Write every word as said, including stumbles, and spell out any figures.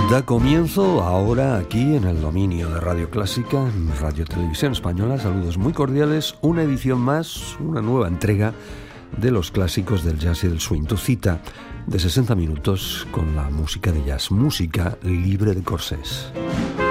Da comienzo ahora aquí en el dominio de Radio Clásica, en Radio Televisión Española. Saludos muy cordiales, una edición más, una nueva entrega de los clásicos del jazz y del swing. Tu cita de sesenta minutos con la música de jazz, música libre de corsés.